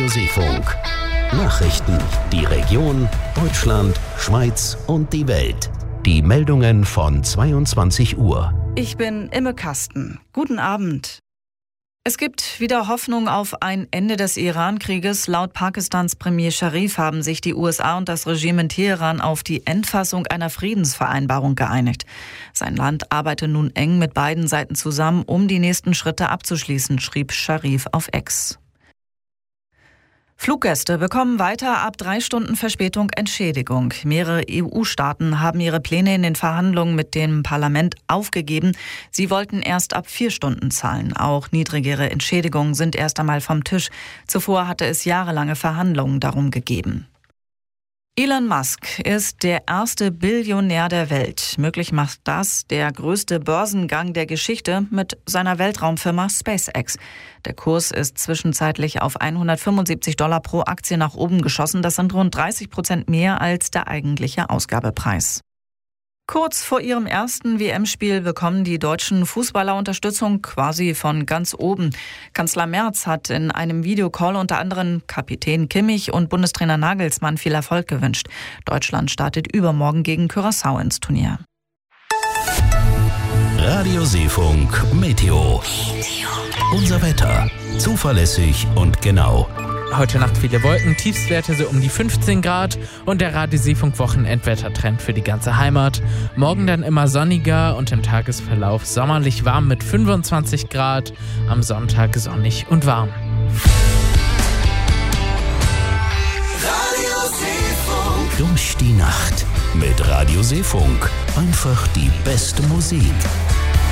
Seefunk. Nachrichten, die Region, Deutschland, Schweiz und die Welt. Die Meldungen von 22 Uhr. Ich bin Imme Kasten. Guten Abend. Es gibt wieder Hoffnung auf ein Ende des Iran-Krieges. Laut Pakistans Premier Sharif haben sich die USA und das Regime in Teheran auf die Endfassung einer Friedensvereinbarung geeinigt. Sein Land arbeite nun eng mit beiden Seiten zusammen, um die nächsten Schritte abzuschließen, schrieb Sharif auf X. Fluggäste bekommen weiter ab 3 Stunden Verspätung Entschädigung. Mehrere EU-Staaten haben ihre Pläne in den Verhandlungen mit dem Parlament aufgegeben. Sie wollten erst ab 4 Stunden zahlen. Auch niedrigere Entschädigungen sind erst einmal vom Tisch. Zuvor hatte es jahrelange Verhandlungen darum gegeben. Elon Musk ist der erste Billionär der Welt. Möglich macht das der größte Börsengang der Geschichte mit seiner Weltraumfirma SpaceX. Der Kurs ist zwischenzeitlich auf $175 pro Aktie nach oben geschossen. Das sind rund 30% mehr als der eigentliche Ausgabepreis. Kurz vor ihrem ersten WM-Spiel bekommen die deutschen Fußballer Unterstützung quasi von ganz oben. Kanzler Merz hat in einem Videocall unter anderem Kapitän Kimmich und Bundestrainer Nagelsmann viel Erfolg gewünscht. Deutschland startet übermorgen gegen Curaçao ins Turnier. Radio Seefunk Meteo. Unser Wetter. Zuverlässig und genau. Heute Nacht viele Wolken, Tiefstwerte so um die 15 Grad und der Radio Seefunk Wochenendwettertrend für die ganze Heimat. Morgen dann immer sonniger und im Tagesverlauf sommerlich warm mit 25 Grad. Am Sonntag sonnig und warm. Radio Seefunk. Durch die Nacht mit Radio Seefunk. Einfach die beste Musik.